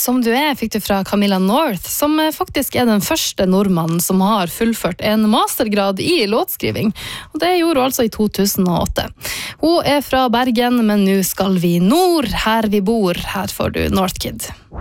som du fikk du fra Camilla North, som faktisk den første nordmannen som har fullført en mastergrad i låtskriving. Og det gjorde hun altså i 2008. Hun fra Bergen, men nå skal vi nord, her vi bor. Her får du Northkid.